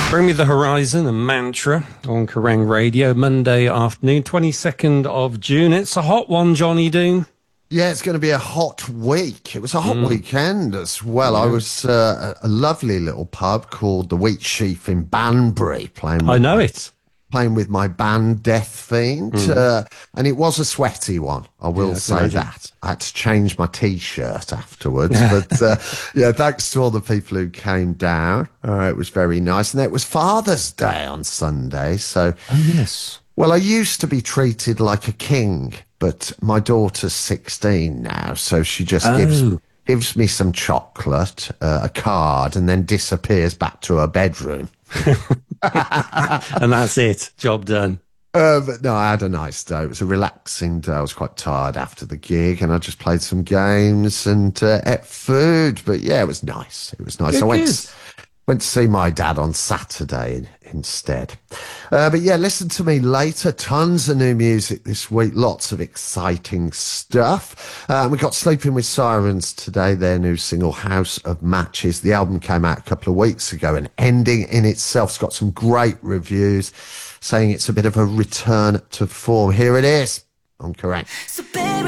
Bring Me the Horizon and Mantra on Kerrang Radio, Monday afternoon, 22nd of June. It's a hot one, Johnny Dean. Yeah, it's going to be a hot week. It was a hot weekend as well. I was at a lovely little pub called the Wheat Sheaf in Banbury playing with my band Death Fiend, and it was a sweaty one. I will say that. I had to change my T-shirt afterwards, but thanks to all the people who came down. It was very nice, and it was Father's Day on Sunday, so well, I used to be treated like a king, but my daughter's 16 now, so she just gives me some chocolate, a card, and then disappears back to her bedroom. And that's it. Job done. But no, I had a nice day. It was a relaxing day. I was quite tired after the gig, and I just played some games and ate food. But yeah, it was nice. It was nice. Went to see my dad on Saturday instead. But yeah, listen to me later. Tons of new music this week. Lots of exciting stuff. We got Sleeping with Sirens today, their new single, House of Matches. The album came out a couple of weeks ago, and Ending in itself's got some great reviews, saying it's a bit of a return to form. Here it is on Kerrang. So baby,